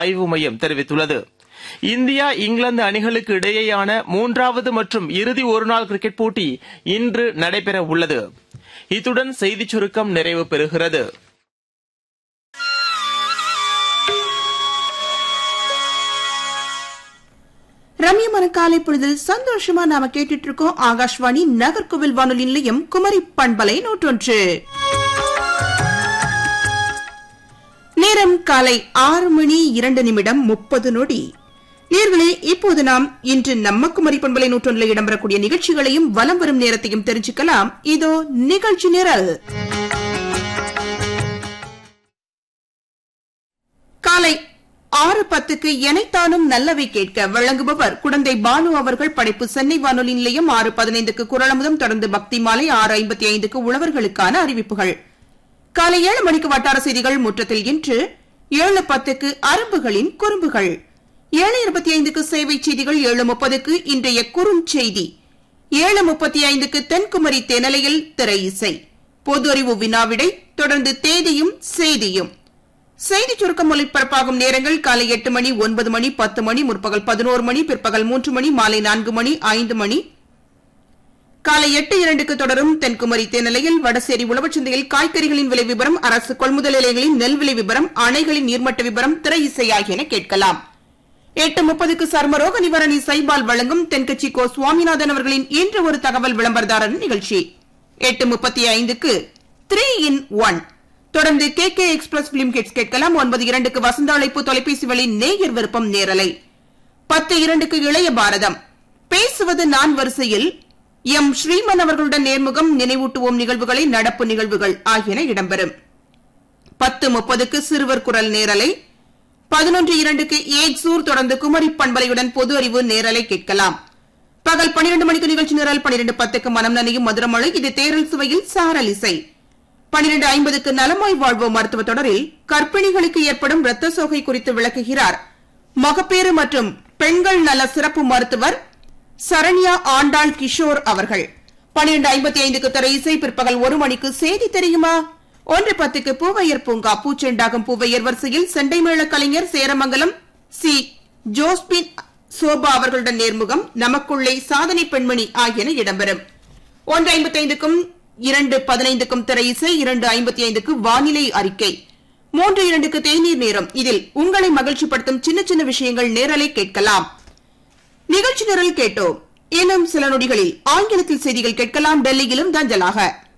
ஆய்வு மையம் தெரிவித்துள்ளது. இந்தியா இங்கிலாந்து அணிகளுக்கு இடையேயான 3வது மற்றும் இறுதி ஒருநாள் கிரிக்கெட் போட்டி இன்று நடைபெற உள்ளது. இத்துடன் செய்திச் சுருக்கம் நிறைவு பெறுகிறது. ரம்யமான காலை பொழுதில் சந்தோஷமா நாம கேட்டுட்டு இருக்கோம். ஆகாஷ்வாணி நகர்கோவில் வானொலி நிலையம் குமரி பண்பலை 101. நேரம் காலை 6:02:30. நேர்களே, இப்போது நாம் இன்று நம்ம குமரி பண்பலை 101 இடம்பெறக்கூடிய நிகழ்ச்சிகளையும் வலம் வரும் நேரத்தையும் தெரிஞ்சுக்கலாம். இதோ நிகழ்ச்சி நிரல். காலை 6:10க்கு எனைத்தானும் நல்லவை கேட்க வழங்குபவர் குடந்தை பானு அவர்கள். படைப்பு சென்னை வானொலி நிலையம். 6:15க்கு குரலமுதம், தொடர்ந்து பக்தி மாலை. 6:55க்கு உழவர்களுக்கான அறிவிப்புகள். காலை 7 மணிக்கு வட்டார செய்திகள் முற்றத்தில் இன்று. 7:10க்கு அரும்புகளின் குறும்புகள். 7:25க்கு சேவை செய்திகள். 7:30க்கு இன்றைய குறுஞ்செய்தி. 7:35க்கு தென்குமரி தேனலையில் திரை இசை. பொது அறிவு வினாவிடை, தொடர்ந்து தேதியும் செய்தியும். செய்தி சுருக்கம் ஒலிபரப்பாகும் நேரங்கள் காலை 8 மணி, 9 மணி, 10 மணி, முற்பகல் 11 மணி, பிற்பகல் 3 மணி, மாலை 4 மணி, 5 மணி. காலை 8:02க்கு தொடரும் தென்குமரி தேனலையில் வடசேரி உழவச்சந்தையில் காய்கறிகளின் விலை விவரம், அரசு கொள்முதல் நிலையங்களின் நெல் விலை விவரம், அணைகளின் நீர்மட்ட விவரம், திரை இசை ஆகியன கேட்கலாம். 8:30க்கு சர்மரோக நிவாரணி சைபால் வழங்கும் தென்கட்சி கோ சுவாமிநாதன் அவர்களின் இன்று ஒரு தகவல் விளம்பரதாரர் நிகழ்ச்சி. 8:35க்கு 3 in 1. தொடர்ந்து KK எக்ஸ்பிரஸ் பிலிம் கிட்ஸ் கேட்கலாம். 9:02க்கு வசந்த அழைப்பு தொலைபேசி வழி நேயர் விருப்பம் நேரலை. 10:02க்கு இளைய பாரதம். பேசுவது நான் வரிசையில் எம் ஸ்ரீமன் அவர்களுடன் நேர்முகம், நினைவூட்டுவோம் நிகழ்வுகளை, நடப்பு நிகழ்வுகள் ஆகியன இடம்பெறும். 10:30க்கு சிறுவர் குரல் நேரலை. 11:02க்கு ஏக்சூர், தொடர்ந்து குமரி பண்பலையுடன் பொது அறிவு நேரலை கேட்கலாம். பகல் 12 மணிக்கு நிகழ்ச்சி நிரல். 12:10க்கு மனம் நனையும் மதுரமழை. இது தேரல் சுவையில் சாரல் இசை. 12:50க்கு நலமாய் வாழ்வோம் மருத்துவ தொடரில் கர்ப்பிணிகளுக்கு ஏற்படும் இரத்த சோகை குறித்து விளக்குகிறார் மகப்பேறு மற்றும் பெண்கள் நல சிறப்பு மருத்துவர் சரண்யா ஆண்டாள் கிஷோர் அவர்கள். 12:55க்கு திரை இசை. பிற்பகல் 1 மணிக்கு செய்தி தெரியுமா. 1:10க்கு பூவையர் பூங்கா. பூச்செண்டாகும் பூவையர் வரிசையில் செண்டைமேள கலைஞர் சேரமங்கலம் சி ஜோஸ்பின் சோபா அவர்களுடன் நேர்முகம், நமக்குள்ளே சாதனை பெண்மணி ஆகியன இடம்பெறும். 1:55க்கும் 2:15க்கும் திரை இசை. 2:55க்கு வானிலை அறிக்கை. 3:02க்கு தேநீர் நேரம். இதில் உங்களை மகிழ்ச்சிப்படுத்தும் சின்ன சின்ன விஷயங்கள் நேரலை கேட்கலாம். நிகழ்ச்சி நிரல் கேட்டோம். இன்னும் சில நொடிகளில் ஆங்கிலத்தில் செய்திகள் கேட்கலாம். டெல்லியிலும் தஞ்சலாக.